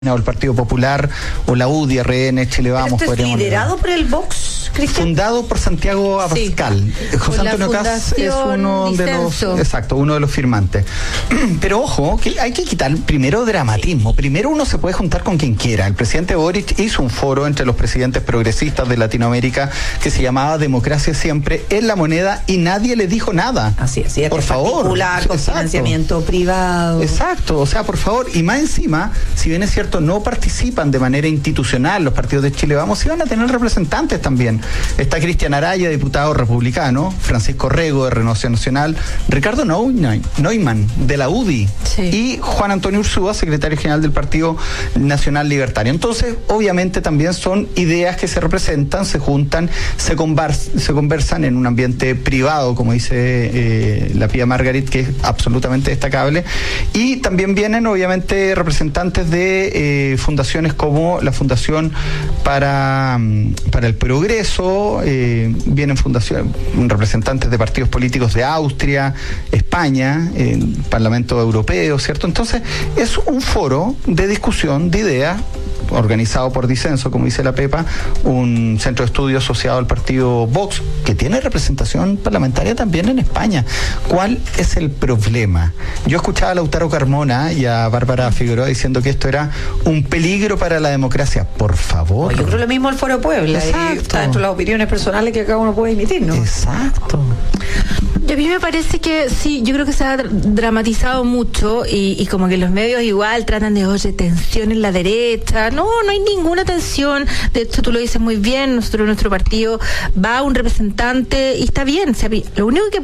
o el Partido Popular o la UDI, RN, Chile Vamos. ¿Esto es liderado por el Vox, Cristian? Fundado por Santiago Abascal. Sí. José Antonio Caz es uno de los firmantes. Pero ojo, que hay que quitar primero dramatismo. Primero uno se puede juntar con quien quiera. El presidente Boric hizo un foro entre los presidentes progresistas de Latinoamérica que se llamaba Democracia Siempre en la Moneda y nadie le dijo nada. Así es, por favor. Particular, con financiamiento privado. Exacto, o sea, por favor, y más encima, si bien es cierto, no participan de manera institucional los partidos de Chile Vamos, y van a tener representantes también. Está Cristian Araya, diputado republicano, Francisco Rego, de Renovación Nacional, Ricardo Neumann, de la UDI, sí, y Juan Antonio Ursúa, secretario general del Partido Nacional Libertario. Entonces, obviamente también son ideas que se representan, se juntan, se conversan en un ambiente privado, como dice la Pía Margarit, que es absolutamente destacable, y también vienen obviamente representantes de fundaciones como la Fundación para el Progreso, vienen representantes de partidos políticos de Austria, España, Parlamento Europeo, ¿cierto? Entonces, es un foro de discusión de ideas organizado por Disenso, como dice la Pepa, un centro de estudios asociado al partido Vox, que tiene representación parlamentaria también en España. ¿Cuál es el problema? Yo escuchaba a Lautaro Carmona y a Bárbara Figueroa diciendo que esto era un peligro para la democracia. Por favor. Yo creo lo mismo al Foro Puebla. Está dentro de las opiniones personales que cada uno puede emitir, ¿no? Exacto. A mí me parece que sí, yo creo que se ha dramatizado mucho y como que los medios igual tratan de, oye, tensión en la derecha. No hay ninguna tensión. De hecho, tú lo dices muy bien, nosotros en nuestro partido va un representante y está bien. O sea, lo único que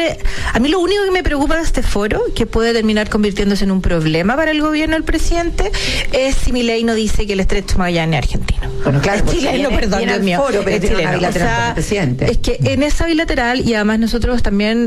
me preocupa de este foro, que puede terminar convirtiéndose en un problema para el gobierno del presidente, es si Milei no dice que el Estrecho Magallanes es argentino. Bueno, claro, es chileno, perdón, Dios mío. Foro, pero tiene una bilateral con el presidente. Es que en esa bilateral, y además nosotros también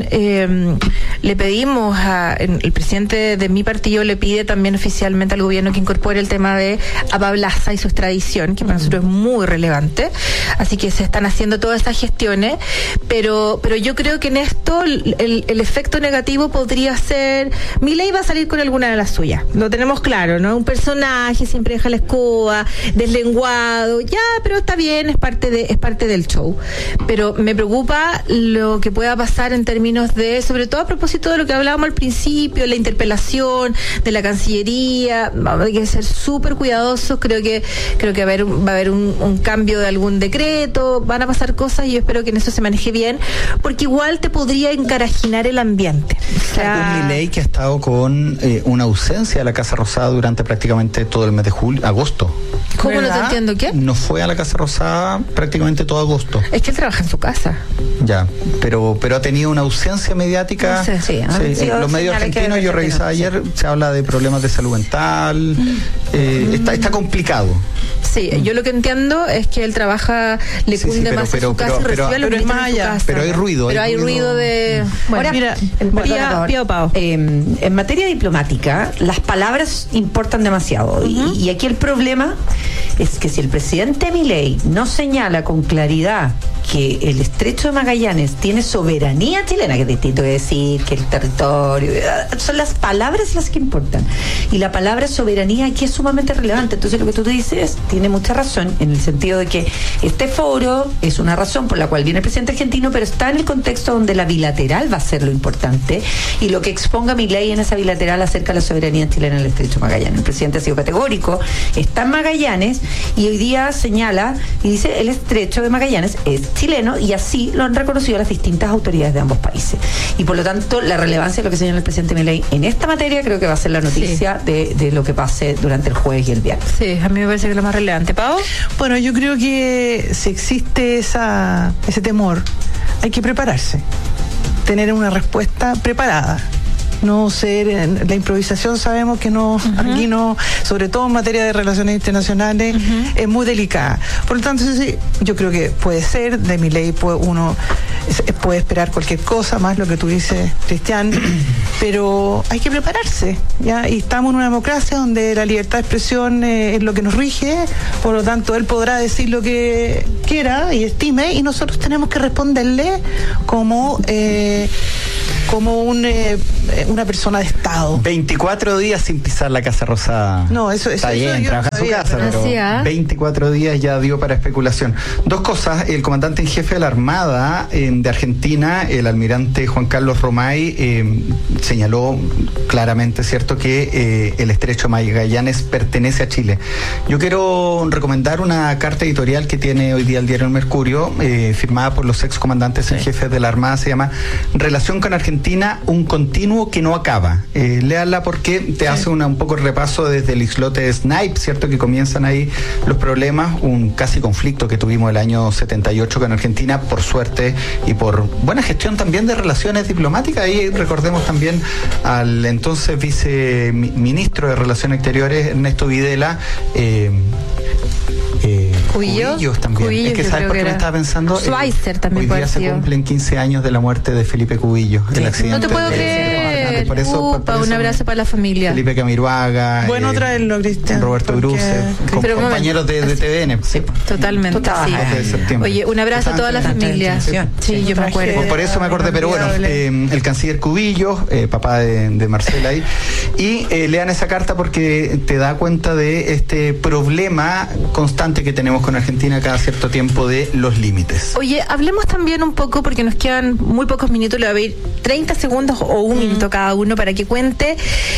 le pedimos el presidente de mi partido le pide también oficialmente al gobierno que incorpore el tema de Abablaza y su extradición, que para nosotros es muy relevante, así que se están haciendo todas esas gestiones, pero yo creo que en esto el efecto negativo podría ser, Milei va a salir con alguna de las suyas, lo tenemos claro, ¿no? Un personaje, siempre deja la escoba, deslenguado, ya, pero está bien, es parte del show, pero me preocupa lo que pueda pasar en términos de, sobre todo a propósito de lo que hablábamos al principio, la interpelación de la Cancillería. Hay que ser súper cuidadosos. Creo que va a haber un cambio de algún decreto, van a pasar cosas y yo espero que en eso se maneje bien, porque igual te podría encarajinar el ambiente. O sea, un Milei que ha estado con una ausencia de la Casa Rosada durante prácticamente todo el mes de agosto. ¿Cómo? ¿Verdad? No te entiendo qué. No fue a la Casa Rosada prácticamente todo agosto. Es que él trabaja en su casa. Ya, pero ha tenido una ausencia mediática. No sé, sí. En los medios argentinos, yo revisaba ayer, se habla de problemas de salud mental. Está complicado. Sí, yo lo que entiendo es que él trabaja, le cunde más a su casa y recibe a los ministros en su casa. Pero hay ruido. Pero hay ruido de... Bueno, ahora, Pío Pao. En materia diplomática, las palabras importan demasiado. Y aquí el problema es que si el presidente Milei no señala con claridad que el Estrecho de Magallanes tiene soberanía chilena, que es distinto que decir que el territorio, son las palabras las que importan, y la palabra soberanía aquí es sumamente relevante. Entonces lo que tú te dices tiene mucha razón, en el sentido de que este foro es una razón por la cual viene el presidente argentino, pero está en el contexto donde la bilateral va a ser lo importante, y lo que exponga Milei en esa bilateral acerca de la soberanía chilena en el Estrecho de Magallanes. El presidente ha sido categórico, está en Magallanes, y hoy día señala y dice el Estrecho de Magallanes es chileno, y así lo han reconocido las distintas autoridades de ambos países. Y por lo tanto, la relevancia de lo que señala el presidente Milei en esta materia creo que va a ser la noticia de lo que pase durante el jueves y el viernes. Sí, a mí me parece que es lo más relevante. ¿Pau? Bueno, yo creo que si existe ese temor, hay que prepararse, tener una respuesta preparada. No ser, la improvisación sabemos que no, aquí no, sobre todo en materia de relaciones internacionales, es muy delicada. Por lo tanto, sí, yo creo que puede ser, de Milei uno puede esperar cualquier cosa, más lo que tú dices, Cristian, pero hay que prepararse, ¿ya? Y estamos en una democracia donde la libertad de expresión es lo que nos rige, por lo tanto, él podrá decir lo que quiera y estime, y nosotros tenemos que responderle como como una persona de Estado. 24 días sin pisar la Casa Rosada. No, eso está bien, trabaja en su casa, pero 24 días ya dio para especulación. Dos cosas: el comandante en jefe de la Armada de Argentina, el almirante Juan Carlos Romay, señaló claramente, ¿cierto?, que el estrecho de Magallanes pertenece a Chile. Yo quiero recomendar una carta editorial que tiene hoy día el diario El Mercurio, firmada por los excomandantes en jefe de la Armada. Se llama Relación con Argentina, un continuo que no acaba. Léala porque te hace un poco el repaso desde el islote de Snipe, ¿cierto?, que comienzan ahí los problemas, un casi conflicto que tuvimos el año 78 con Argentina, por suerte y por buena gestión también de relaciones diplomáticas. Ahí recordemos también al entonces viceministro de Relaciones Exteriores, Ernesto Videla, Cubillos también. Cubillos, es que ¿sabes por qué me estaba pensando? Schweizer también. Hoy día se cumplen 15 años de la muerte de Felipe Cubillos, el accidente. No te puedo creer. Por eso, un abrazo para la familia. Felipe Camiroaga. Bueno, traerlo, Cristian. Roberto Bruce, compañeros de TVN. Sí, totalmente. Sí. Oye, un abrazo a toda la familia. Sí, yo me acuerdo. Por eso me acordé, pero bueno, el canciller Cubillos, papá de Marcela ahí, y lean esa carta porque te da cuenta de este problema constante que tenemos con Argentina cada cierto tiempo de los límites. Oye, hablemos también un poco, porque nos quedan muy pocos minutos, le voy a pedir 30 segundos o un minuto cada uno para que cuente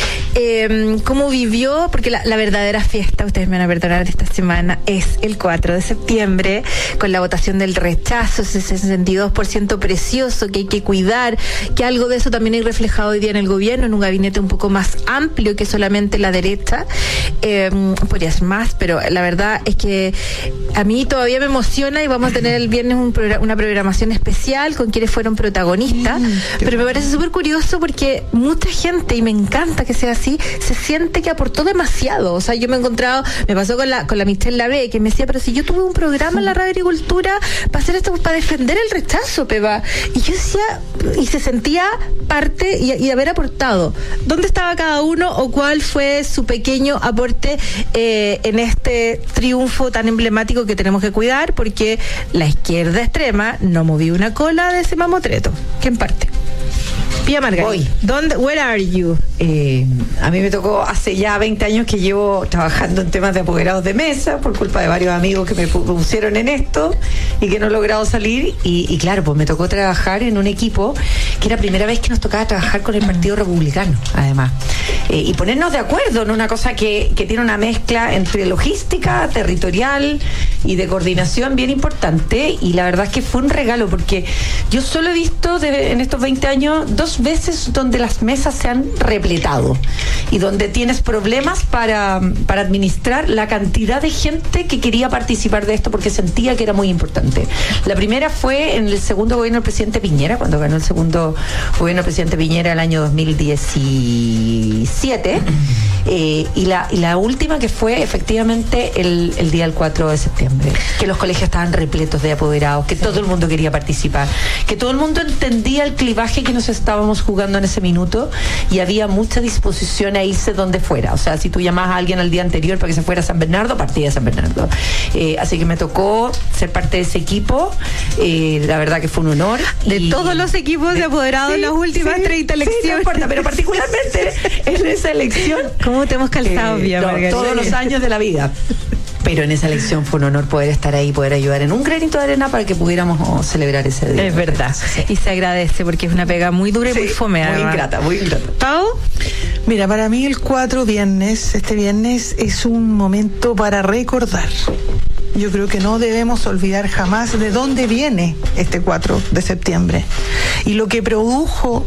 cómo vivió, porque la verdadera fiesta, ustedes me van a perdonar, de esta semana es el 4 de septiembre, con la votación del rechazo, ese 62% precioso que hay que cuidar, que algo de eso también hay reflejado hoy día en el gobierno, en un gabinete un poco más amplio que solamente la derecha, podría ser más, pero la verdad es que a mí todavía me emociona, y vamos a tener el viernes una programación especial con quienes fueron protagonistas, pero me parece súper curioso porque mucha gente, y me encanta que sea así, se siente que aportó demasiado. O sea, yo me he encontrado, me pasó con la Michelle Lavé, que me decía, pero si yo tuve un programa en la Radio Agricultura para hacer esto, para defender el rechazo, Peba, y yo decía, y se sentía parte y haber aportado. ¿Dónde estaba cada uno o cuál fue su pequeño aporte en este triunfo tan emblemático que tenemos que cuidar? Porque la izquierda extrema no movió una cola de ese mamotreto. ¿Quién parte? Pía Margarita. Where are you? A mí me tocó hace ya 20 años que llevo trabajando en temas de apoderados de mesa por culpa de varios amigos que me pusieron en esto y que no he logrado salir, y claro, pues me tocó trabajar en un equipo que era la primera vez que nos tocaba trabajar con el Partido Republicano, además, y ponernos de acuerdo en una cosa que tiene una mezcla entre logística, territorial y de coordinación bien importante, y la verdad es que fue un regalo, porque yo solo he visto en estos 20 años 2 veces donde las mesas se han repletado y donde tienes problemas para administrar la cantidad de gente que quería participar de esto porque sentía que era muy importante. La primera fue en el segundo gobierno del presidente Piñera, cuando ganó el segundo gobierno del presidente Piñera el año 2017, y la última que fue efectivamente el día del 4 de septiembre, que los colegios estaban repletos de apoderados, que todo el mundo quería participar, que todo el mundo entendía el clivaje que nos estábamos jugando en ese minuto, y había mucha disposición a irse donde fuera. O sea, si tú llamabas a alguien al día anterior para que se fuera a San Bernardo, partía de San Bernardo. Así que me tocó ser parte de ese equipo. La verdad que fue un honor. De todos los equipos de apoderados en las últimas 30 elecciones. Sí, no importa, pero particularmente en esa elección. ¿Cómo te hemos calzado, todos los años de la vida. Pero en esa elección fue un honor poder estar ahí, poder ayudar en un granito de arena para que pudiéramos celebrar ese día. Es verdad. Sí. Y se agradece porque es una pega muy dura y muy fome. Muy ingrata, muy ingrata. ¿Pau? Mira, para mí el 4 viernes, este viernes, es un momento para recordar. Yo creo que no debemos olvidar jamás de dónde viene este 4 de septiembre y lo que produjo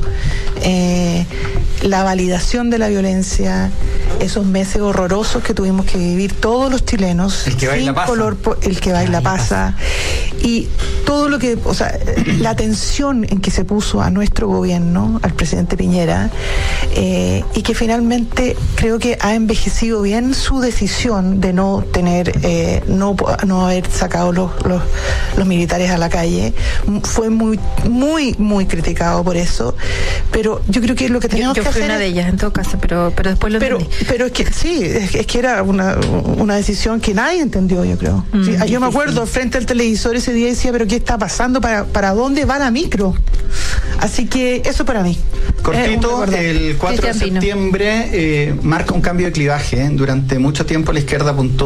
la validación de la violencia, esos meses horrorosos que tuvimos que vivir todos los chilenos, el que baila pasa, el que baila pasa, y todo lo que, o sea, la atención en que se puso a nuestro gobierno, al presidente Piñera, y que finalmente creo que ha envejecido bien su decisión de no tener, no haber sacado los militares a la calle. Fue muy criticado por eso, pero yo creo que lo que tenemos que hacer, yo fui una de ellas en todo caso, pero después lo entendí. Pero es que sí, es que era una decisión que nadie entendió, yo creo. Sí, yo me acuerdo frente al televisor ese día y decía, pero ¿qué está pasando? ¿Para dónde va la micro? Así que eso para mí. Cortito, el 4 de Cristian Pino. septiembre marca un cambio de clivaje. Durante mucho tiempo la izquierda apuntó